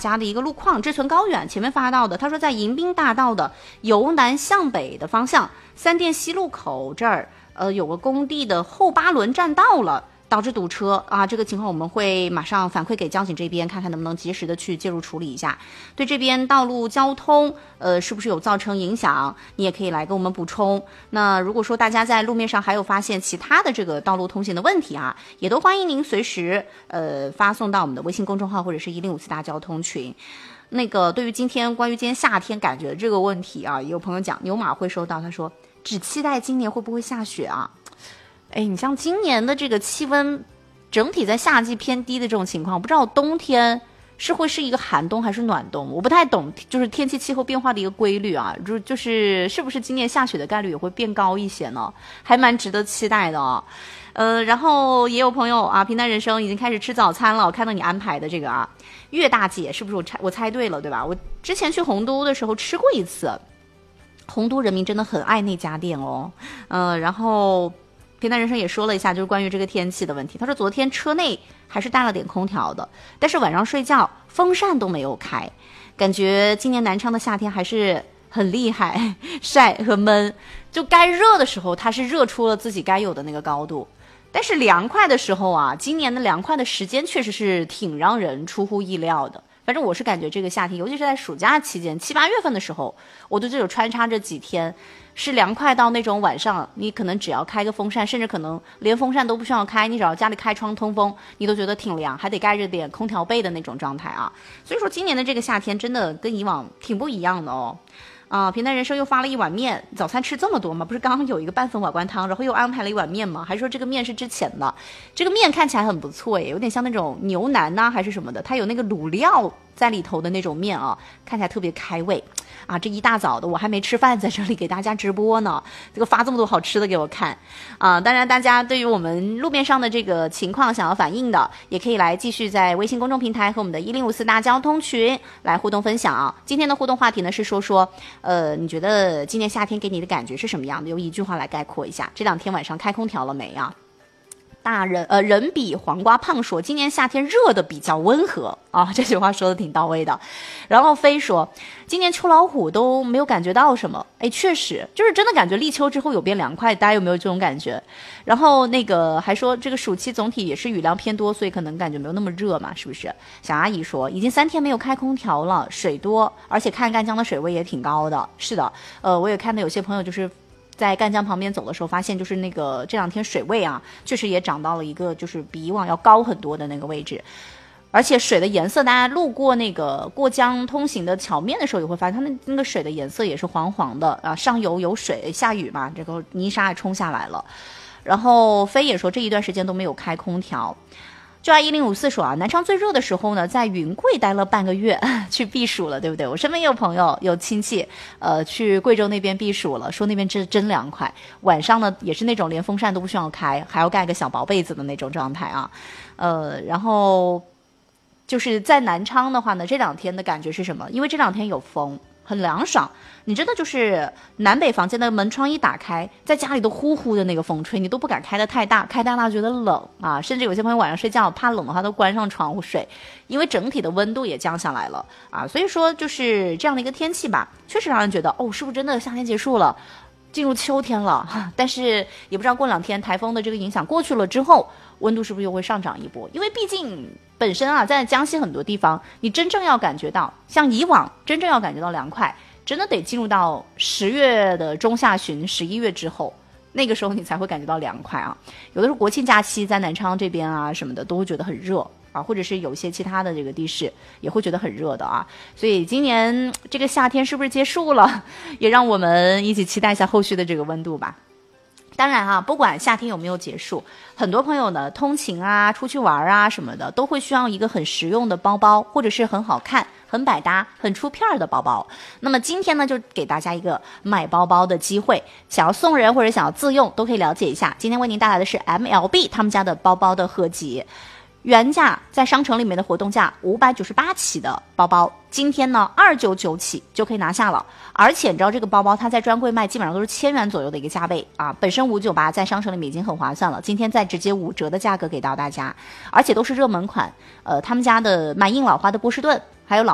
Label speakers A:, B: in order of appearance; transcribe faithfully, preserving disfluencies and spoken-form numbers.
A: 家的一个路况，志存高远前面发到的，他说在迎宾大道的由南向北的方向，三店西路口这儿，呃，有个工地的后八轮占道了，导致堵车啊，这个情况我们会马上反馈给交警这边，看看能不能及时的去介入处理一下。对这边道路交通，呃，是不是有造成影响？你也可以来跟我们补充。那如果说大家在路面上还有发现其他的这个道路通行的问题啊，也都欢迎您随时呃发送到我们的微信公众号或者是一零五四大交通群。那个对于今天关于今天夏天感觉的这个问题啊，也有朋友讲牛马会收到，他说只期待今年会不会下雪啊？哎，你像今年的这个气温整体在夏季偏低的这种情况，不知道冬天是会是一个寒冬还是暖冬，我不太懂，就是天气气候变化的一个规律啊，就就是是不是今年下雪的概率也会变高一些呢？还蛮值得期待的啊。呃，然后也有朋友啊，平淡人生已经开始吃早餐了，我看到你安排的这个啊，岳大姐是不是我猜我猜对了对吧？我之前去洪都的时候吃过一次，洪都人民真的很爱那家店哦。呃，然后平淡人生也说了一下，就是关于这个天气的问题。他说昨天车内还是带了点空调的，但是晚上睡觉风扇都没有开，感觉今年南昌的夏天还是很厉害，晒和闷。就该热的时候，它是热出了自己该有的那个高度，但是凉快的时候啊，今年的凉快的时间确实是挺让人出乎意料的。反正我是感觉这个夏天，尤其是在暑假期间，七八月份的时候，我都只有穿插这几天是凉快到那种晚上你可能只要开个风扇，甚至可能连风扇都不需要开，你只要家里开窗通风，你都觉得挺凉，还得盖着点空调被的那种状态啊。所以说今年的这个夏天真的跟以往挺不一样的哦。啊，平淡人生又发了一碗面，早餐吃这么多吗？不是刚刚有一个半份瓦罐汤，然后又安排了一碗面吗？还说这个面是之前的，这个面看起来很不错耶，有点像那种牛腩呐、啊、还是什么的，它有那个卤料在里头的那种面啊，看起来特别开胃啊！这一大早的我还没吃饭，在这里给大家直播呢，这个发这么多好吃的给我看啊！当然，大家对于我们路面上的这个情况想要反映的，也可以来继续在微信公众平台和我们的一零五四大交通群来互动分享啊！今天的互动话题呢是说说，呃，你觉得今年夏天给你的感觉是什么样的？用一句话来概括一下，这两天晚上开空调了没啊？大人呃人比黄瓜胖说今年夏天热的比较温和啊，这句话说的挺到位的。然后飞说今年秋老虎都没有感觉到什么，哎，确实就是真的感觉立秋之后有变凉快，大家有没有这种感觉？然后那个还说这个暑期总体也是雨量偏多，所以可能感觉没有那么热嘛，是不是？小阿姨说已经三天没有开空调了，水多，而且看赣江的水位也挺高的。是的，呃，我也看到有些朋友就是在赣江旁边走的时候，发现就是那个这两天水位啊，确实也涨到了一个就是比以往要高很多的那个位置，而且水的颜色，大家路过那个过江通行的桥面的时候，也会发现它那那个水的颜色也是黄黄的啊，上游有水，下雨嘛，这个泥沙也冲下来了。然后飞也说这一段时间都没有开空调。就按一零五四说啊，南昌最热的时候呢，在云贵待了半个月，去避暑了，对不对？我身边也有朋友有亲戚，呃，去贵州那边避暑了，说那边真真凉快，晚上呢也是那种连风扇都不需要开，还要盖个小薄被子的那种状态啊，呃，然后就是在南昌的话呢，这两天的感觉是什么？因为这两天有风，很凉爽，你真的就是南北房间的门窗一打开，在家里都呼呼的那个风吹，你都不敢开得太大，开太大觉得冷啊，甚至有些朋友晚上睡觉怕冷的话都关上窗户睡，因为整体的温度也降下来了啊，所以说就是这样的一个天气吧，确实让人觉得哦，是不是真的夏天结束了，进入秋天了？但是也不知道过两天台风的这个影响过去了之后，温度是不是又会上涨一波？因为毕竟本身啊，在江西很多地方，你真正要感觉到像以往真正要感觉到凉快，真的得进入到十月的中下旬、十一月之后，那个时候你才会感觉到凉快啊。有的时候国庆假期在南昌这边啊什么的，都会觉得很热啊，或者是有一些其他的这个地势也会觉得很热的啊。所以今年这个夏天是不是结束了？也让我们一起期待一下后续的这个温度吧。当然啊，不管夏天有没有结束，很多朋友呢通勤啊、出去玩啊什么的，都会需要一个很实用的包包，或者是很好看、很百搭、很出片的包包。那么今天呢，就给大家一个买包包的机会，想要送人或者想要自用，都可以了解一下。今天为您带来的是 M L B 他们家的包包的合集。原价在商城里面的活动价五百九十八起的包包，今天呢二百九十九起就可以拿下了。而且你知道这个包包它在专柜卖基本上都是千元左右的一个价位啊，本身五百九十八在商城里面已经很划算了，今天再直接五折的价格给到大家，而且都是热门款。呃，他们家的满印老花的波士顿，还有老